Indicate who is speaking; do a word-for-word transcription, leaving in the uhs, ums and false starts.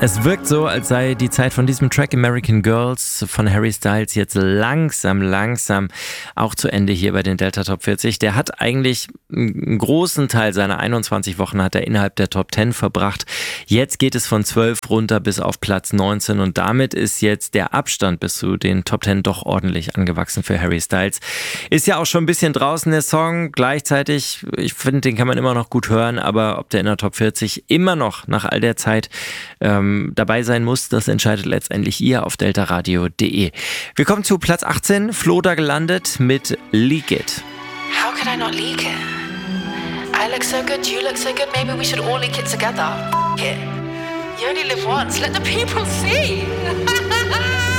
Speaker 1: Es wirkt so, als sei die Zeit von diesem Track American Girls von Harry Styles jetzt langsam, langsam auch zu Ende hier bei den Delta Top vierzig. Der hat eigentlich einen großen Teil seiner einundzwanzig Wochen hat er innerhalb der Top zehn verbracht. Jetzt geht es von zwölf runter bis auf Platz neunzehn und damit ist jetzt der Abstand bis zu den Top zehn doch ordentlich angewachsen für Harry Styles. Ist ja auch schon ein bisschen draußen der Song. Gleichzeitig, ich finde, den kann man immer noch gut hören, aber ob der in der Top vierzig immer noch nach all der Zeit ähm, dabei sein muss, das entscheidet letztendlich ihr auf delta radio punkt de. Wir kommen zu Platz achtzehn, Flo da gelandet mit Leak It.
Speaker 2: How could I not leak it? I look so good, you look so good, maybe we should all leak it together. F- it. You only live once, let the people see.